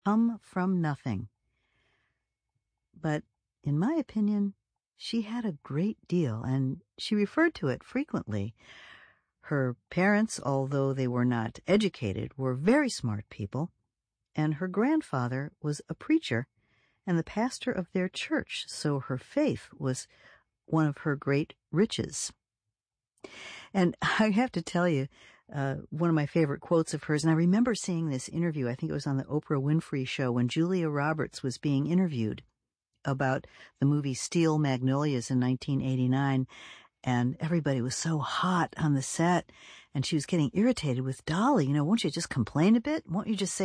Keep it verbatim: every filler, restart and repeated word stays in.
come from nothing. But in my opinion, she had a great deal, and she referred to it frequently. Her parents, although they were not educated, were very smart people, and her grandfather was a preacher and the pastor of their church, so her faith was one of her great riches. And I have to tell you, uh, one of my favorite quotes of hers, and I remember seeing this interview, I think it was on the Oprah Winfrey Show, when Julia Roberts was being interviewed about the movie Steel Magnolias in nineteen eighty-nine, and everybody was so hot on the set, and she was getting irritated with Dolly. You know, won't you just complain a bit? Won't you just say